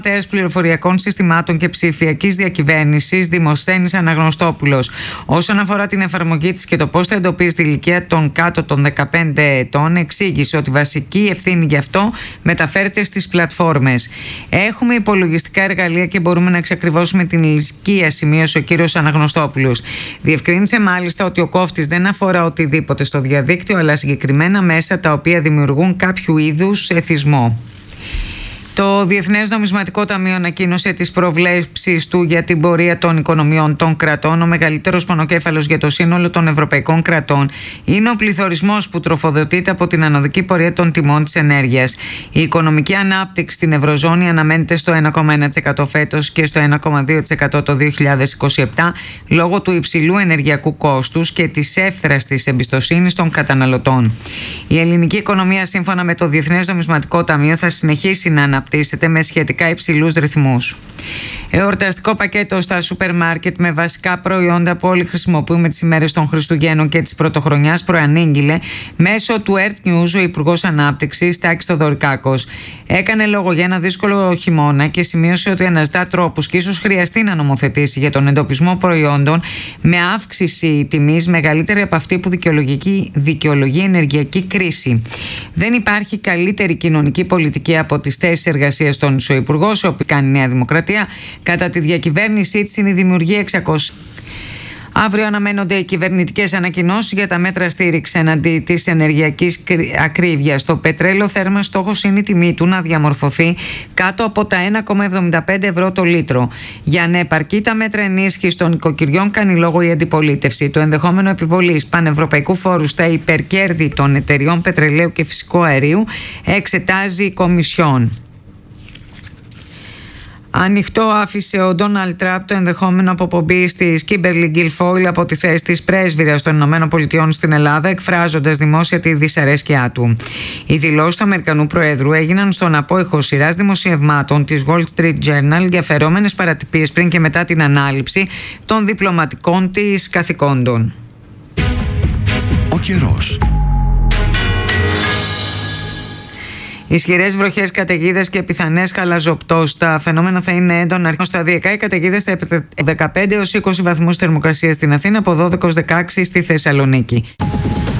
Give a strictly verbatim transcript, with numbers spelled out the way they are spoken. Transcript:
Πληροφοριακών συστημάτων και ψηφιακής διακυβέρνησης Δημοσθένης Αναγνωστόπουλος. Όσον αφορά την εφαρμογή της και το πώς θα εντοπίζει τη ηλικία των κάτω των δεκαπέντε ετών, εξήγησε ότι βασική ευθύνη γι' αυτό μεταφέρεται στις πλατφόρμες. Έχουμε υπολογιστικά εργαλεία και μπορούμε να εξακριβώσουμε την ηλικία, σημείωσε ο κύριος Αναγνωστόπουλος. Διευκρίνησε μάλιστα ότι ο κώφτης δεν αφορά οτιδήποτε στο διαδίκτυο, αλλά συγκεκριμένα μέσα τα οποία δημιουργούν κάποιο είδους εθισμό. Το Διεθνές Νομισματικό Ταμείο ανακοίνωσε τις προβλέψεις του για την πορεία των οικονομιών των κρατών. Ο μεγαλύτερος πονοκέφαλος για το σύνολο των ευρωπαϊκών κρατών είναι ο πληθωρισμός που τροφοδοτείται από την ανωδική πορεία των τιμών της ενέργειας. Η οικονομική ανάπτυξη στην Ευρωζώνη αναμένεται στο ένα κόμμα ένα τοις εκατό φέτος και στο ένα κόμμα δύο τοις εκατό το δύο χιλιάδες είκοσι επτά λόγω του υψηλού ενεργειακού κόστους και της εύθραστης εμπιστοσύνης των καταναλωτών. Η ελληνική οικονομία, σύμφωνα με το Διεθνές Νομισματικό Ταμείο, θα συνεχίσει να αναπτύσσεται με σχετικά υψηλούς ρυθμούς. Εορταστικό πακέτο στα σούπερ μάρκετ με βασικά προϊόντα που όλοι χρησιμοποιούμε τις ημέρες των Χριστουγέννων και της Πρωτοχρονιάς προανήγγειλε μέσω του Earth News ο Υπουργός Ανάπτυξης Τάκης Θεοδωρικάκος. Έκανε λόγο για ένα δύσκολο χειμώνα και σημείωσε ότι αναζητά τρόπους και ίσως χρειαστεί να νομοθετήσει για τον εντοπισμό προϊόντων με αύξηση τιμής μεγαλύτερη από αυτή που δικαιολογεί ενεργειακή κρίση. Δεν υπάρχει καλύτερη κοινωνική πολιτική από τις θέσεις εργασίας των Ισοϊπουργός, όπου κάνει η Νέα Δημοκρατία. Κατά τη διακυβέρνησή της είναι η δημιουργία εξακόσιων. Αύριο αναμένονται οι κυβερνητικές ανακοινώσεις για τα μέτρα στήριξη εναντί της ενεργειακής ακρίβειας. Το πετρέλαιο θέρμανσης στόχος είναι η τιμή του να διαμορφωθεί κάτω από τα ένα κόμμα εβδομήντα πέντε ευρώ το λίτρο. Για να επαρκεί τα μέτρα ενίσχυσης των οικοκυριών, κάνει λόγο η αντιπολίτευση. Το ενδεχόμενο επιβολής πανευρωπαϊκού φόρου στα υπερκέρδη των εταιριών πετρελαίου και φυσικού αερίου εξετάζει η Κομισιόν. Ανοιχτό άφησε ο Ντόναλντ Τραμπ το ενδεχόμενο αποπομπής της Κίμπερλι Γκιλφόιλ από τη θέση της πρέσβυρας των ΗΠΑ στην Ελλάδα, εκφράζοντας δημόσια τη δυσαρέσκειά του. Οι δηλώσεις του Αμερικανού Προέδρου έγιναν στον απόϊχο σειράς δημοσιευμάτων της Wall Street Journal για φερόμενες παρατυπίες πριν και μετά την ανάληψη των διπλωματικών της καθηκόντων. Ο καιρός. Ισχυρές βροχές, καταιγίδες και πιθανές χαλαζοπτώσεις. Τα φαινόμενα θα είναι έντονα σταδιακά. Οι καταιγίδες θα δεκαπέντε έως είκοσι βαθμούς θερμοκρασία στην Αθήνα, από δώδεκα έως δεκαέξι στη Θεσσαλονίκη.